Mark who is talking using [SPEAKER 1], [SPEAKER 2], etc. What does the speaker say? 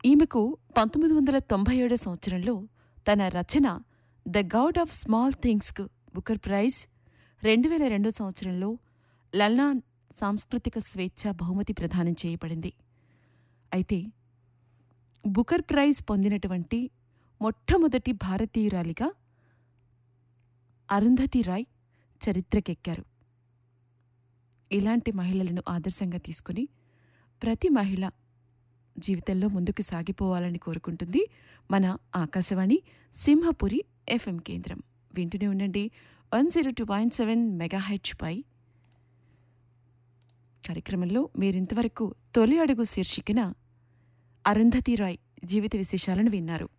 [SPEAKER 1] ఈమెకు 1997 సంవత్సరంలో తన రచన 'the God of small థింగ్స్'కు Booker praise, 2002 సంవత్సరంలో లల్నా సాంస్కృతిక స్వేచ్ఛ బహుమతి ప్రదానం చేయబడింది. అయితే బుకర్ ప్రైజ్ పొందినటువంటి మొట్టమొదటి భారతీయురాలిగా అరుంధతి రాయ్ చరిత్రకెక్కారు. ఇలాంటి మహిళలను ఆదర్శంగా తీసుకుని ప్రతి మహిళ జీవితంలో ముందుకు సాగిపోవాలని కోరుకుంటుంది మన ఆకాశవాణి సింహపురి ఎఫ్ఎం కేంద్రం. వింటూనే ఉండండి 102.7 మెగాహెర్ట్జ్ పై. కార్యక్రమంలో మీరింతవరకు తొలి అడుగు శీర్షికన అరుంధతి రాయ్ జీవిత విశేషాలను విన్నారు.